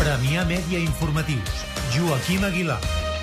Premià Mèdia Informatius. Joaquim Aguilar.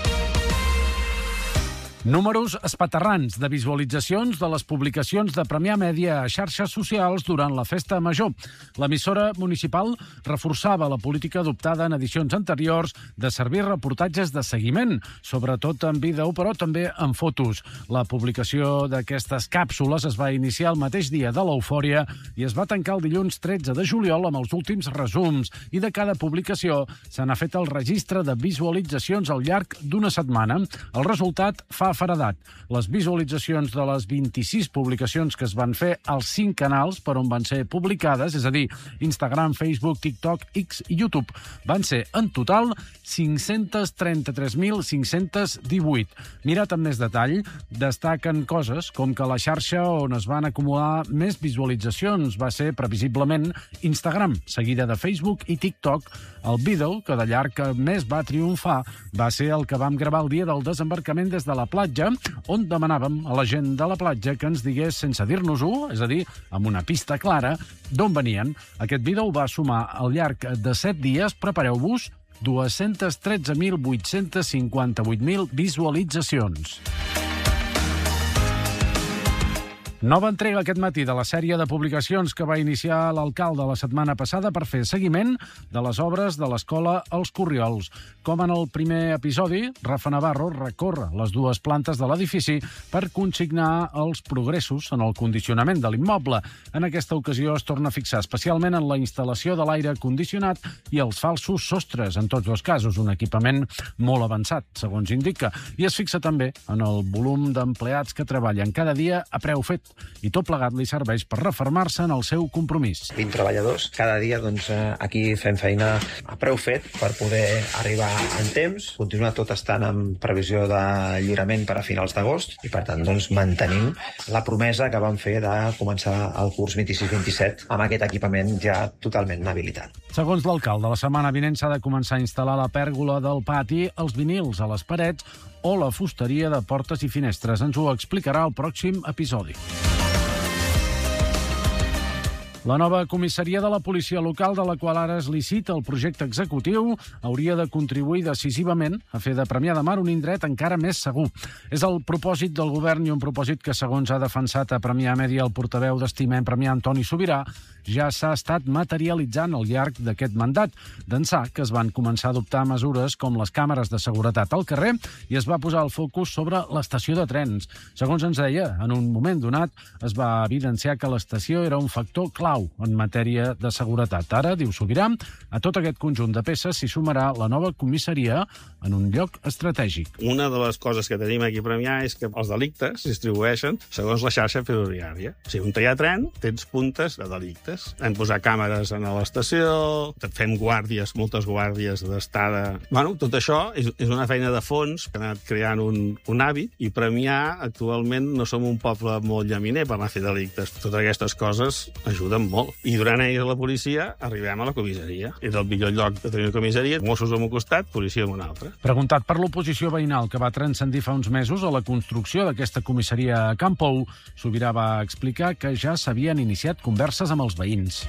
Números espaterrants de visualitzacions de les publicacions de Premià Mèdia a xarxes socials durant la festa major. L'emissora municipal reforçava la política adoptada en edicions anteriors de servir reportatges de seguiment, sobretot en vídeo, però també en fotos. La publicació d'aquestes càpsules es va iniciar el mateix dia de l'eufòria i es va tancar el dilluns 13 de juliol amb els últims resums, i de cada publicació se n'ha fet el registre de visualitzacions al llarg d'una setmana. El resultat fa faradat. Les visualitzacions de les 26 publicacions que es van fer als 5 canals per on van ser publicades, és a dir, Instagram, Facebook, TikTok, X i YouTube, van ser en total 533.518. Mirat amb més detall, destaquen coses com que la xarxa on es van acumular més visualitzacions va ser previsiblement Instagram, seguida de Facebook i TikTok. El vídeo que de llarg més va triomfar va ser el que vam gravar el dia del desembarcament des de la platja, on demanàvem a la gent de la platja que ens digués sense dir-nos-ho, és a dir, amb una pista clara, d'on venien. Aquest vídeo va sumar al llarg de 7 dies, prepareu-vos, 213.858.000 visualitzacions. Nova entrega aquest matí de la sèrie de publicacions que va iniciar l'alcalde la setmana passada per fer seguiment de les obres de l'escola Els Corriols. Com en el primer episodi, Rafa Navarro recorre les 2 plantes de l'edifici per consignar els progressos en el condicionament de l'immoble. En aquesta ocasió es torna a fixar especialment en la instal·lació de l'aire condicionat i els falsos sostres, en tots els casos, un equipament molt avançat, segons indica, i es fixa també en el volum d'empleats que treballen cada dia a preu fet, i tot plegat li serveix per refermar-se en el seu compromís. 20 treballadors. Cada dia aquí fem feina a preu fet per poder arribar en temps, continuar tot estant en previsió de lliurament per a finals d'agost i, per tant, mantenim la promesa que vam fer de començar el curs 26-27 amb aquest equipament ja totalment habilitat. Segons l'alcalde, la setmana vinent s'ha de començar a instal·lar la pèrgola del pati, els vinils a les parets o la fusteria de portes i finestres. Ens ho explicarà el pròxim episodi. La nova comissaria de la policia local, de la qual ara es licita el projecte executiu, hauria de contribuir decisivament a fer de Premià de Mar un indret encara més segur. És el propòsit del govern i un propòsit que, segons ha defensat a Premià Mèdia el portaveu d'Estimem Premià, Antoni Sobirà, ja s'ha estat materialitzant al llarg d'aquest mandat, d'ençà que es van començar a adoptar mesures com les càmeres de seguretat al carrer i es va posar el focus sobre l'estació de trens. Segons ens deia, en un moment donat es va evidenciar que l'estació era un factor clau en matèria de seguretat. Ara, diu Sobirà, a tot aquest conjunt de peces s'hi sumarà la nova comissaria en un lloc estratègic. Una de les coses que tenim aquí a Premià és que els delictes es distribueixen segons la xarxa ferroviària. O sigui, on hi ha tren, tens puntes de delictes. Hem posat càmeres a l'estació, fem guàrdies, moltes guàrdies d'estada. Bueno, tot això és una feina de fons que ha anat creant un hàbit, i Premià actualment no som un poble molt llaminer per anar a fer delictes. Totes aquestes coses ajuden molt. I durant ells la policia arribem a la comissaria. És el millor lloc de tenir una comissaria. Mossos en un costat, policia en un altre. Preguntat per l'oposició veïnal que va transcendir fa uns mesos a la construcció d'aquesta comissaria a Can Pou, Sobirà va explicar que ja s'havien iniciat converses amb els veïns.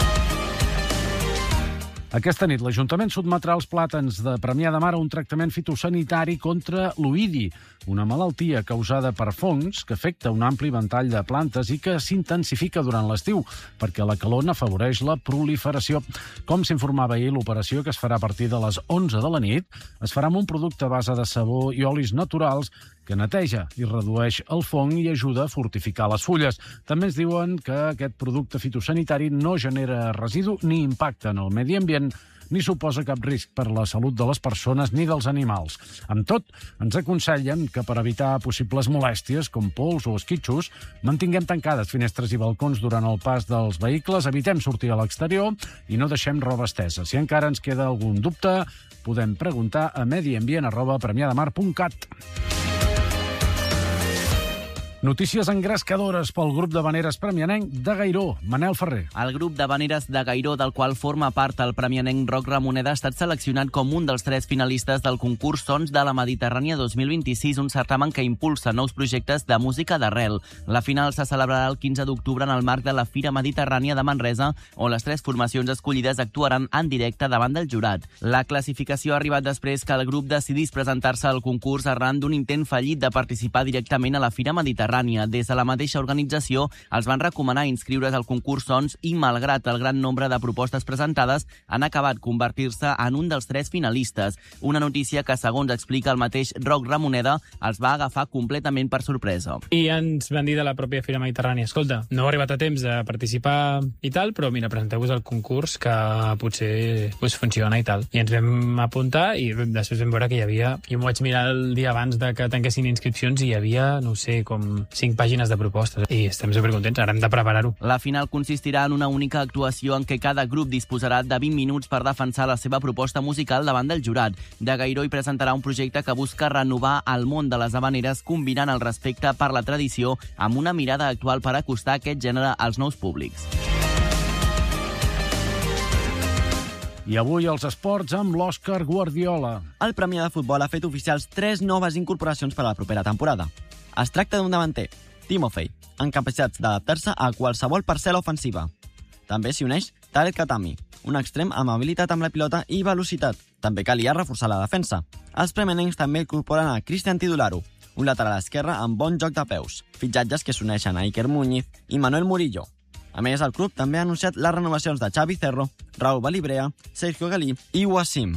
Aquesta nit, l'Ajuntament sotmetrà els plàtans de Premià de Mar a un tractament fitosanitari contra l'oïdi, una malaltia causada per fongs que afecta un ampli ventall de plantes i que s'intensifica durant l'estiu, perquè la calor n'afavoreix la proliferació. Com s'informava ahir, l'operació, que es farà a partir de les 11 de la nit, es farà amb un producte a base de sabó i olis naturals que neteja i redueix el fong i ajuda a fortificar les fulles. També ens diuen que aquest producte fitosanitari no genera residu ni impacte en el medi ambient, ni suposa cap risc per la salut de les persones ni dels animals. Amb tot, ens aconsellen que per evitar possibles molèsties, com pols o esquitxos, mantinguem tancades finestres i balcons durant el pas dels vehicles, evitem sortir a l'exterior i no deixem roba estesa. Si encara ens queda algun dubte, podem preguntar a mediambient@premiademar.cat. Notícies engrescadores pel grup d'havaneres premianenc de Gairó. Manel Ferrer. El grup d'havaneres de Gairó, del qual forma part el premianenc Roc Ramoneda, ha estat seleccionat com un dels 3 finalistes del concurs Sons de la Mediterrània 2026, un certamen que impulsa nous projectes de música d'arrel. La final se celebrarà el 15 d'octubre en el marc de la Fira Mediterrània de Manresa, on les 3 formacions escollides actuaran en directe davant del jurat. La classificació ha arribat després que el grup decidís presentar-se al concurs arran d'un intent fallit de participar directament a la Fira Mediterrània. Des de la mateixa organització els van recomanar inscriure's al concurs Sons i, malgrat el gran nombre de propostes presentades, han acabat convertir-se en un dels 3 finalistes. Una notícia que, segons explica el mateix Roc Ramoneda, els va agafar completament per sorpresa. I ens van dir de la pròpia Fira Mediterrània: escolta, no heu arribat a temps de participar i tal, però mira, presenteu-vos al concurs que potser funciona i tal. I ens vam apuntar i després vam veure que hi havia... Jo m'ho vaig mirar el dia abans de que tanquessin inscripcions i hi havia, no sé, com 5 pàgines de propostes. I estem supercontents, ara hem de preparar-ho. La final consistirà en una única actuació en què cada grup disposarà de 20 minuts per defensar la seva proposta musical davant del jurat. De Gairó hi presentarà un projecte que busca renovar el món de les havaneres, combinant el respecte per la tradició amb una mirada actual per acostar aquest gènere als nous públics. I avui els esports amb l'Òscar Guardiola. El Premià de Futbol ha fet oficials 3 noves incorporacions per a la propera temporada. Es tracta d'un davanter, Timofey, amb capacitats d'adaptar-se a qualsevol parcel·la ofensiva. També s'hi uneix Tarek Khatami, un extrem amb habilitat amb la pilota i velocitat. També calia reforçar la defensa. Els premianencs també incorporen a Cristian Tidularo, un lateral esquerre amb bon joc de peus, fitxatges que s'uneixen a Iker Muñiz i Manuel Murillo. A més, el club també ha anunciat les renovacions de Xavi Cerro, Raúl Balibrea, Sergio Galí i Wassim.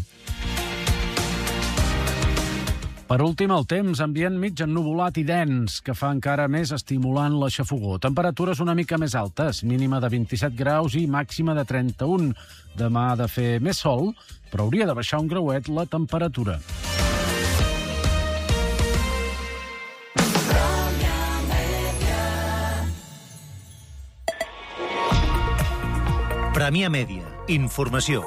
Per últim, el temps, ambient mig ennuvolat i dens, que fa encara més estimulant la xafogor. Temperatures una mica més altes, mínima de 27 graus i màxima de 31. Demà ha de fer més sol, però hauria de baixar un grauet la temperatura. Premià Mèdia. Informació.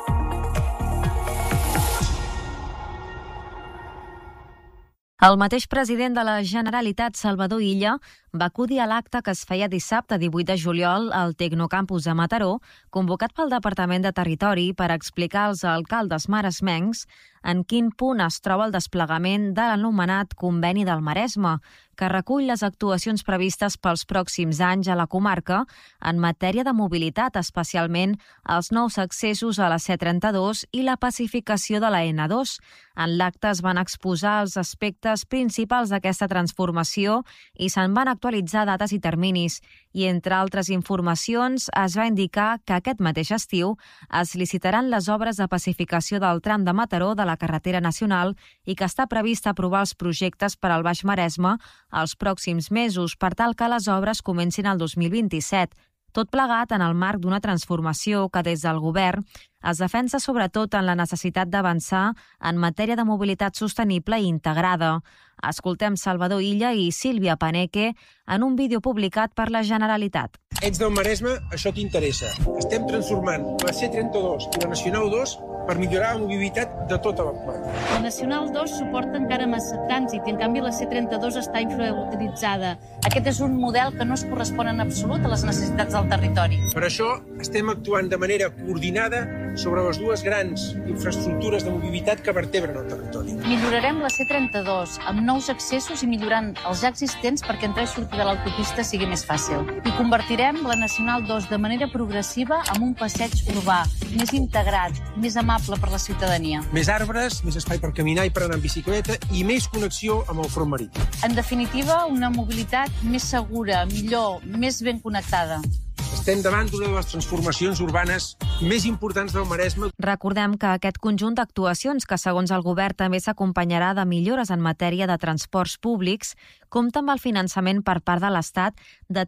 El mateix president de la Generalitat, Salvador Illa, va acudir a l'acte que es feia dissabte 18 de juliol al Tecnocampus de Mataró, convocat pel Departament de Territori per explicar als alcaldes maresmencs en quin punt es troba el desplegament de l'anomenat Conveni del Maresme, que recull les actuacions previstes pels pròxims anys a la comarca en matèria de mobilitat, especialment els nous accessos a la C32 i la pacificació de la N2. En l'acte es van exposar els aspectes principals d'aquesta transformació i se'n van actualitzar dates i terminis. I, entre altres informacions, es va indicar que aquest mateix estiu es licitaran les obres de pacificació del tram de Mataró de la carretera nacional i que està previst aprovar els projectes per al Baix Maresme els pròxims mesos per tal que les obres comencin el 2027. Tot plegat en el marc d'una transformació que des del govern es defensa sobretot en la necessitat d'avançar en matèria de mobilitat sostenible i integrada. Escoltem Salvador Illa i Sílvia Paneque en un vídeo publicat per la Generalitat. Ets del Maresme, això t'interessa. Estem transformant la C32 i la Nacional 2 per millorar la mobilitat de tota la comarca. La Nacional 2 suporta encara massa trànsit i, en canvi, la C32 està infrautilitzada. Aquest és un model que no es correspon en absolut a les necessitats del territori. Per això estem actuant de manera coordinada sobre les dues grans infraestructures de mobilitat que vertebren el territori. Millorarem la C32 amb nous accessos i millorant els ja existents perquè entrar i sortir de l'autopista sigui més fàcil. I convertirem la Nacional 2 de manera progressiva en un passeig urbà, més integrat, més amable per la ciutadania. Més arbres, més espai per caminar i per anar en bicicleta i més connexió amb el front marítim. En definitiva, una mobilitat més segura, millor, més ben connectada. Estem davant d'una de les transformacions urbanes més importants del Maresme. Recordem que aquest conjunt d'actuacions, que segons el govern també s'acompanyarà de millores en matèria de transports públics, compta amb el finançament per part de l'Estat de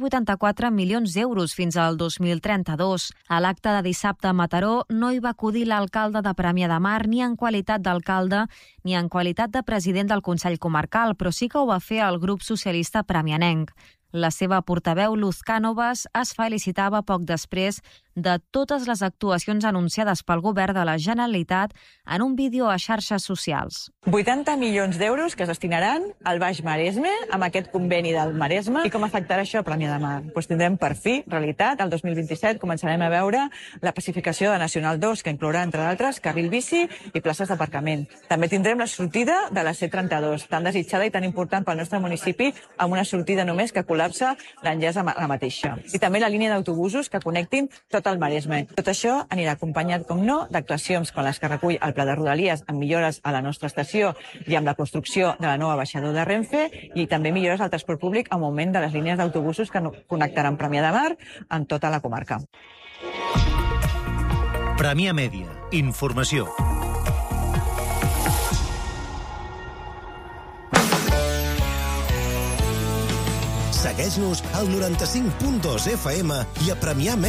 384 milions d'euros fins al 2032. A l'acte de dissabte a Mataró no hi va acudir l'alcalde de Premià de Mar ni en qualitat d'alcalde ni en qualitat de president del Consell Comarcal, però sí que ho va fer el grup socialista premianenc. La seva portaveu, Luz Cánovas, es felicitava poc després de totes les actuacions anunciades pel govern de la Generalitat en un vídeo a xarxes socials. 80 milions d'euros que es destinaran al Baix Maresme amb aquest conveni del Maresme. I com afectarà això a Premià de Mar? Doncs tindrem per fi realitat. El 2027 començarem a veure la pacificació de Nacional 2, que inclourà, entre d'altres, carril bici i places d'aparcament. També tindrem la sortida de la C32, tan desitjada i tan important pel nostre municipi, amb una sortida només que col·lapsa l'enllaç a la mateixa. I també la línia d'autobusos que connectin tot el Maresme. Tot això anirà acompanyat, com no, d'actuacions com les que recull el Pla de Rodalies amb millores a la nostra estació i amb la construcció de la nova baixador de Renfe i també millores al transport públic amb augment de les línies d'autobusos que connectaran Premià de Mar amb tota la comarca. Premià Mèdia. Informació. Segueix-nos al 95.2 FM i a Premià Mèdia.